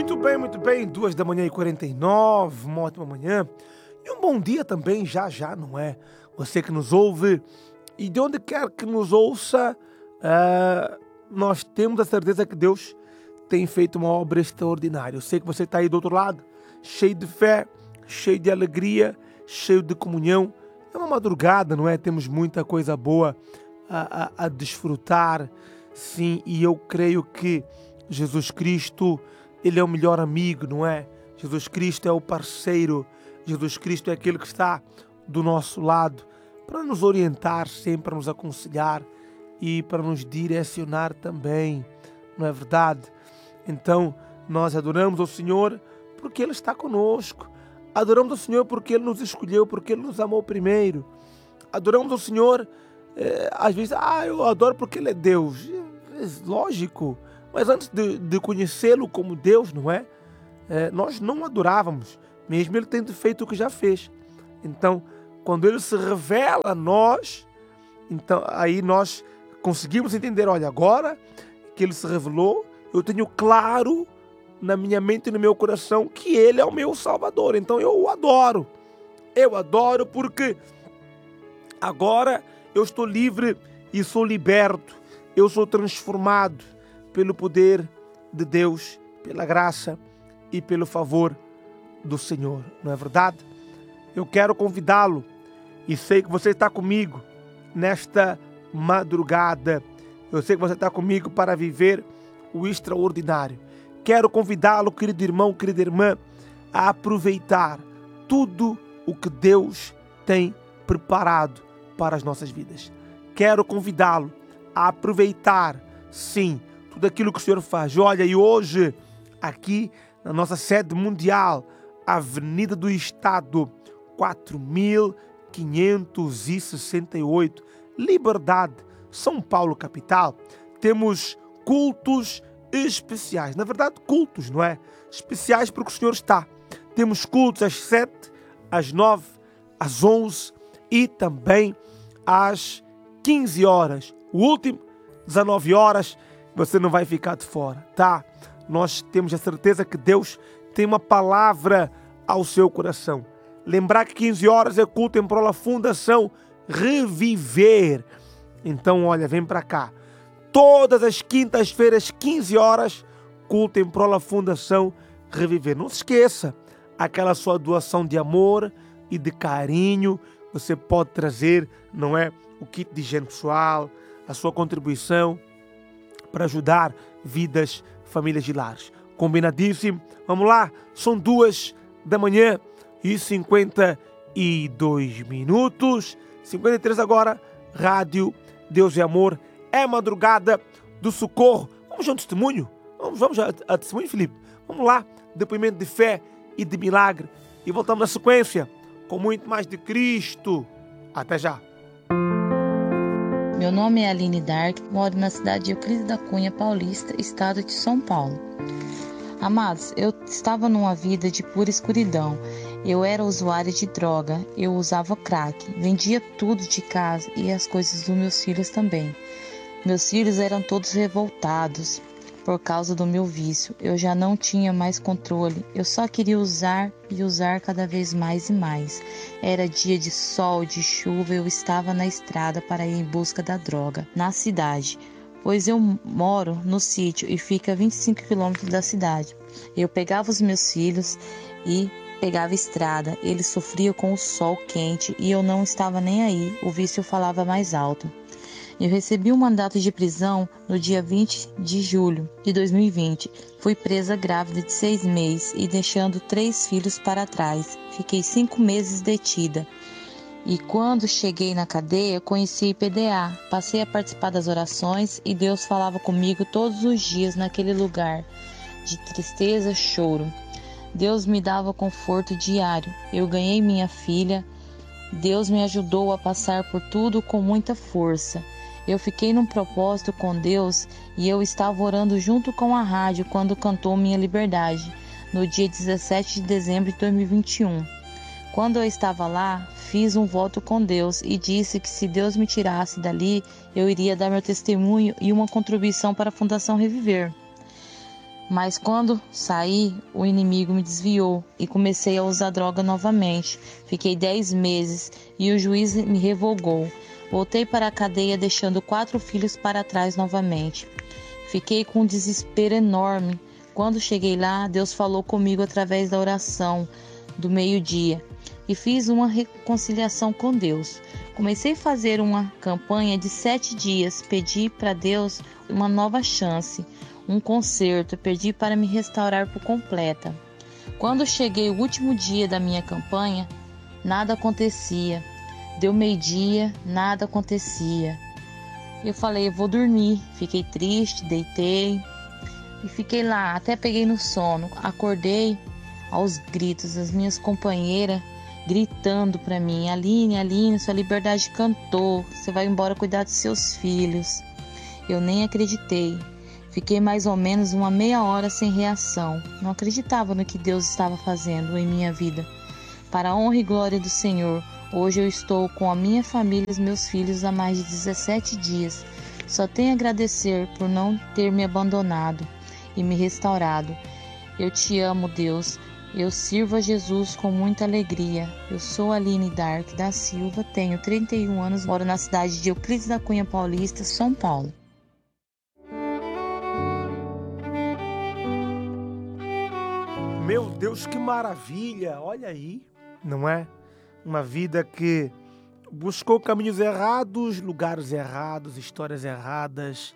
Muito bem, 2h49, uma ótima manhã e um bom dia também, já, não é? Você que nos ouve e de onde quer que nos ouça, nós temos a certeza que Deus tem feito uma obra extraordinária. Eu sei que você está aí do outro lado, cheio de fé, cheio de alegria, cheio de comunhão. É uma madrugada, não é? Temos muita coisa boa a desfrutar, sim, e eu creio que Jesus Cristo, Ele é o melhor amigo, não é? Jesus Cristo é o parceiro, Jesus Cristo é aquele que está do nosso lado para nos orientar, sempre para nos aconselhar e para nos direcionar também, não é verdade? Então, nós adoramos ao Senhor porque Ele está conosco, adoramos ao Senhor porque Ele nos escolheu, porque Ele nos amou primeiro, adoramos ao Senhor, às vezes, eu adoro porque Ele é Deus, lógico, mas antes de conhecê-lo como Deus, não é? Nós não adorávamos, mesmo Ele tendo feito o que já fez. Então, quando Ele se revela a nós, então aí nós conseguimos entender, olha, agora que Ele se revelou, eu tenho claro na minha mente e no meu coração que Ele é o meu Salvador. Então eu o adoro. Eu adoro porque agora eu estou livre e sou liberto. Eu sou transformado pelo poder de Deus, pela graça e pelo favor do Senhor. Não é verdade? Eu quero convidá-lo e sei que você está comigo nesta madrugada. Eu sei que você está comigo para viver o extraordinário. Quero convidá-lo, querido irmão, querida irmã, a aproveitar tudo o que Deus tem preparado para as nossas vidas. Quero convidá-lo a aproveitar, sim, tudo aquilo que o Senhor faz. Olha, e hoje, aqui na nossa sede mundial, Avenida do Estado, 4568, Liberdade, São Paulo, capital, temos cultos especiais. Na verdade, cultos, não é? Especiais porque o Senhor está. Temos cultos às 7, às 9, às 11 e também às 15 horas. O último, 19 horas, você não vai ficar de fora, tá? Nós temos a certeza que Deus tem uma palavra ao seu coração. Lembrar que 15 horas é culto em prol da Fundação Reviver. Então, olha, vem para cá. Todas as quintas-feiras, 15 horas, culto em prol da Fundação Reviver. Não se esqueça, aquela sua doação de amor e de carinho, você pode trazer, não é? O kit de higiene pessoal, a sua contribuição para ajudar vidas, famílias e lares. Combinadíssimo? Vamos lá, são 2h52, 53 agora, Rádio Deus é Amor, é madrugada do socorro. Vamos a um testemunho? Vamos a testemunho, Felipe? Vamos lá, depoimento de fé e de milagre. E voltamos na sequência com muito mais de Cristo. Até já. Meu nome é Aline Dark, moro na cidade de Euclides da Cunha, Paulista, estado de São Paulo. Amados, eu estava numa vida de pura escuridão. Eu era usuária de droga, eu usava crack, vendia tudo de casa e as coisas dos meus filhos também. Meus filhos eram todos revoltados por causa do meu vício. Eu já não tinha mais controle, eu só queria usar e usar cada vez mais e mais. Era dia de sol, de chuva, eu estava na estrada para ir em busca da droga, na cidade, pois eu moro no sítio e fica a 25 quilômetros da cidade. Eu pegava os meus filhos e pegava a estrada, eles sofriam com o sol quente e eu não estava nem aí, o vício falava mais alto. Eu recebi um mandato de prisão no dia 20 de julho de 2020. Fui presa grávida de 6 meses e deixando 3 filhos para trás. Fiquei 5 meses detida. E quando cheguei na cadeia, conheci IPDA. Passei a participar das orações e Deus falava comigo todos os dias naquele lugar de tristeza, choro. Deus me dava conforto diário. Eu ganhei minha filha. Deus me ajudou a passar por tudo com muita força. Eu fiquei num propósito com Deus e eu estava orando junto com a rádio quando cantou Minha Liberdade, no dia 17 de dezembro de 2021. Quando eu estava lá, fiz um voto com Deus e disse que se Deus me tirasse dali, eu iria dar meu testemunho e uma contribuição para a Fundação Reviver. Mas quando saí, o inimigo me desviou e comecei a usar droga novamente. Fiquei 10 meses e o juiz me revogou. Voltei para a cadeia deixando 4 filhos para trás novamente. Fiquei com um desespero enorme. Quando cheguei lá, Deus falou comigo através da oração do meio-dia e fiz uma reconciliação com Deus. Comecei a fazer uma campanha de 7 dias, pedi para Deus uma nova chance, um conserto, pedi para me restaurar por completa. Quando cheguei o último dia da minha campanha, nada acontecia. Deu meio-dia, nada acontecia. Eu falei, eu vou dormir. Fiquei triste, deitei e fiquei lá, até peguei no sono. Acordei aos gritos, as minhas companheiras gritando para mim, Aline, Aline, sua liberdade cantou, você vai embora cuidar dos seus filhos. Eu nem acreditei. Fiquei mais ou menos uma meia hora sem reação. Não acreditava no que Deus estava fazendo em minha vida. Para a honra e glória do Senhor, hoje eu estou com a minha família e os meus filhos há mais de 17 dias. Só tenho a agradecer por não ter me abandonado e me restaurado. Eu te amo, Deus. Eu sirvo a Jesus com muita alegria. Eu sou Aline Dark da Silva, tenho 31 anos, moro na cidade de Euclides da Cunha Paulista, São Paulo. Meu Deus, que maravilha! Olha aí, não é? Uma vida que buscou caminhos errados, lugares errados, histórias erradas,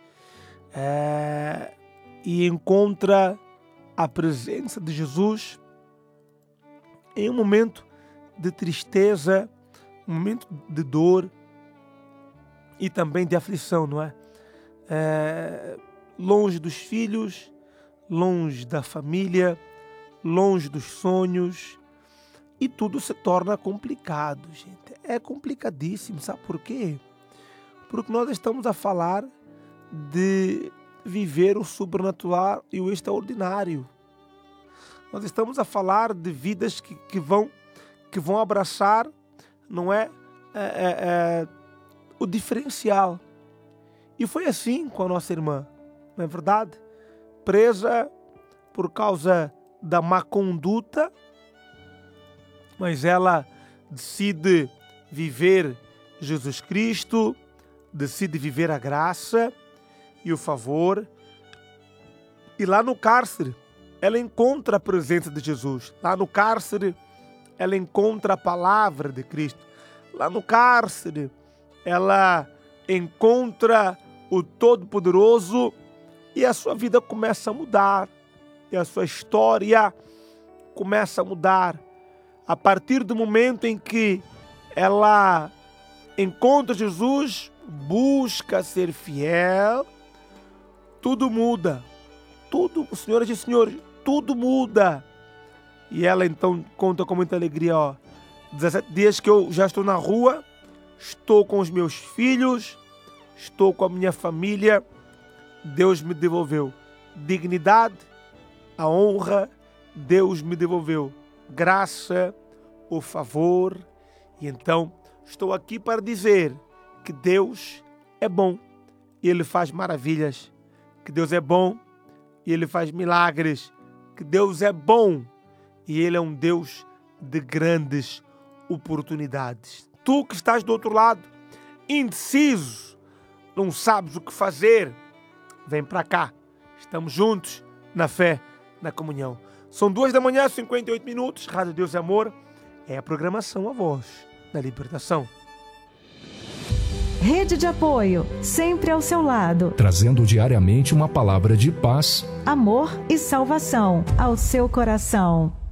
e encontra a presença de Jesus em um momento de tristeza, um momento de dor e também de aflição, não é? Longe dos filhos, longe da família, longe dos sonhos, e tudo se torna complicado, gente. É complicadíssimo, sabe por quê? Porque nós estamos a falar de viver o sobrenatural e o extraordinário. Nós estamos a falar de vidas que vão abraçar, não é, o diferencial. E foi assim com a nossa irmã, não é verdade? Presa por causa da má conduta, mas ela decide viver Jesus Cristo, decide viver a graça e o favor. E lá no cárcere, ela encontra a presença de Jesus. Lá no cárcere, ela encontra a palavra de Cristo. Lá no cárcere, ela encontra o Todo-Poderoso e a sua vida começa a mudar. E a sua história começa a mudar. A partir do momento em que ela encontra Jesus, busca ser fiel, tudo muda. Tudo, senhoras e senhores, tudo muda. E ela então conta com muita alegria, 17 dias que eu já estou na rua, estou com os meus filhos, estou com a minha família. Deus me devolveu dignidade, a honra, Deus me devolveu graça, o favor. E então estou aqui para dizer que Deus é bom e Ele faz maravilhas, que Deus é bom e Ele faz milagres, que Deus é bom e Ele é um Deus de grandes oportunidades. Tu que estás do outro lado, indeciso, não sabes o que fazer, vem para cá. Estamos juntos na fé, na comunhão. São 2h, 58 minutos. Rádio Deus e Amor é a programação A Voz da Libertação. Rede de apoio, sempre ao seu lado. Trazendo diariamente uma palavra de paz, amor e salvação ao seu coração.